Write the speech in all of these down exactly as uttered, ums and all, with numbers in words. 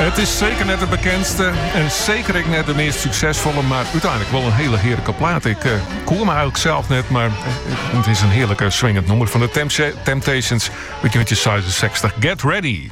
Het is zeker net de bekendste en zeker ik net de meest succesvolle, maar uiteindelijk wel een hele heerlijke plaat. Ik uh, koer me eigenlijk zelf net, maar uh, het is een heerlijke swingend nummer van de Temp- Temptations. Weet je met je zesenzestig. Get ready!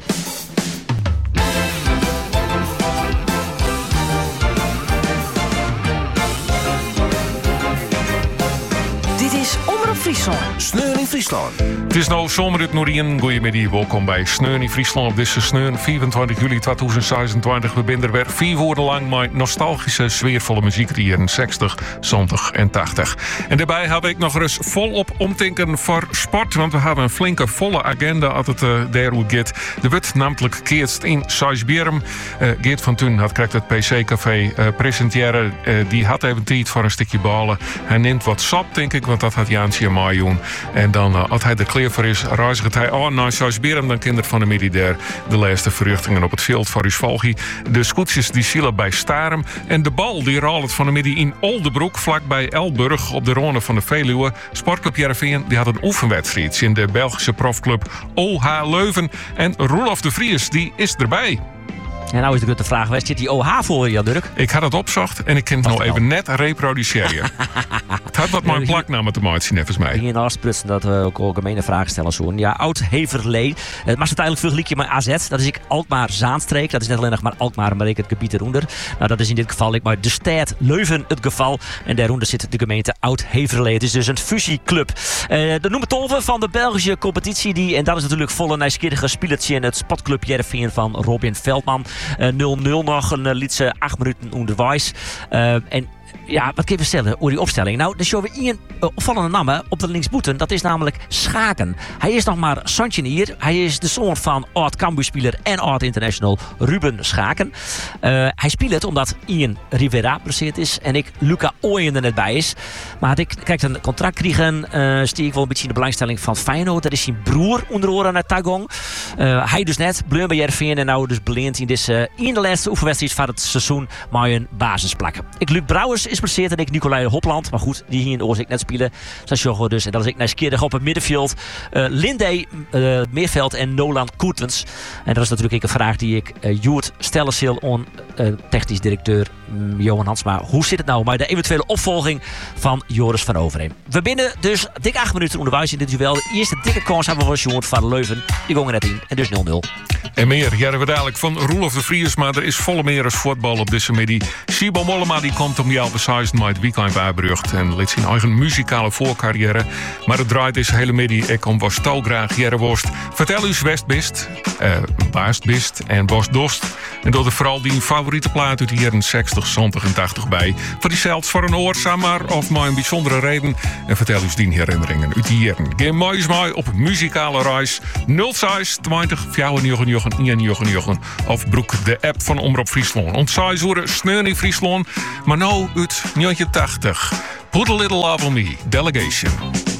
Dit is Omroep Friesland. Sneur in Friesland. Het is nou zomer Norien. Goedemiddag, welkom bij Sneur in Friesland op deze Sneur. vierentwintig juli tweeduizend zesentwintig. We zijn er weer vier woorden lang met nostalgische, sfeervolle muziek die in zestig, zeventig en tachtig. En daarbij heb ik nog eens volop omtinken voor sport. Want we hebben een flinke, volle agenda als het uh, daar hoe gaat. Er wordt namelijk keerst in Sijsbjerm. Uh, Geert van Toen had krijgt het P C-café uh, presenteren. Uh, die had even tijd voor een stukje ballen. Hij neemt wat sap, denk ik, want dat had Jaantje en mij doen. En dan, uh, als hij er klaar voor is, reizigt hij oh, naar Sijsbjerm. Dan kinderen van de middag daar de laatste verrichtingen op het veld voor Volgie. De scootjes die zielen bij Starem. En de bal die rolt van de middag in Oldebroek, vlakbij Elburg op de Ronde van de Veluwe. Sportclub Jereveen die had een oefenwedstrijd in de Belgische profclub O H Leuven. En Roelof de Vries die is erbij. En nou is de vraag, waar zit die O H voor, Jan Dirk? Ik had het opzocht en ik kan het nog even net reproduceren. Het had wat mijn plaknamen te maken, nevens mij. Hier in Aasprutsen dat we ook algemene vragen stellen zo. Ja, Oud-Heverlee. Het was uiteindelijk vergelijkje met A Z. Dat is ik Alkmaar-Zaanstreek. Dat is net alleen nog maar Alkmaar, maar ik het gebied eronder. Nou, dat is in dit geval ik maar de stad Leuven het geval. En daaronder zit de gemeente Oud-Heverlee. Het is dus een fusieclub. Uh, de noemen tolven van de Belgische competitie. Die, en dat is natuurlijk volle nieuwsgierige spielertje in het sportclub Jereveen van Robin Veldman. nul nul nog, een uh, liedse acht minuten onderwijs. Uh, en ja, wat kun je vertellen over die opstelling? Nou, dan zien we één uh, opvallende naam op de linksboeten. Dat is namelijk Schaken. Hij is nog maar Santje hier. Hij is de zoon van oud-Cambuur-speler en oud-international Ruben Schaken. Uh, hij speelt het omdat Ian Rivera geblesseerd is en ik Luca Ooyen er net bij is. Maar had ik kijk, een contract kregen, uh, stier ik wel een beetje in de belangstelling van Feyenoord. Dat is zijn broer onder oren naar Tagong. Uh, hij dus net, bleun bij Jereveen en nou dus beleend in deze uh, in de laatste oefenwedstrijd van het seizoen maar een basisplak. Ik Luc Brouwers is geblesseerd en ik Nicolai Hopland. Maar goed, die hier in de oorzaak net spelen. Dat joggen dus. En dat is ik nieuwsgierig op het middenveld. Uh, Lindey, uh, Meerveld en Nolan Koertens. En dat is natuurlijk ook een vraag die ik uh, Joert stellen aan uh, technisch directeur um, Johan Hansma. Hoe zit het nou met de eventuele opvolging van Joris van Overheem? We binnen dus dik acht minuten onderwijs in dit duel. De eerste dikke kans hebben we voor Joert van Leuven. Die gingen net in. En dus nul nul. En meer, ja, we dadelijk van Roelof de Vries, maar er is volle meer als voetbal op deze middag. Sibo Mollema die komt om die al besuisd met het weekend bijbrugd en liet zijn eigen muzikale voorcarrière. Maar het draait deze hele middag ik om was graag Jerreworst. Vertel eens Westbist, uh, Baastbist en Bosdost. En door de vooral die favoriete plaat uit de jaren zestig, zeventig en tachtig bij. Voor die zelfs voor een oor, maar of maar een bijzondere reden. En vertel eens die herinneringen uit die jaren. Geen moois mooi op muzikale reis. nul zes twintig vierentwintig eenentwintig of broek de app van Omroep Friesland. Ontzij horen Sneur in Friesland, maar nou uit negentien tachtig. Put a little love on me, Delegation.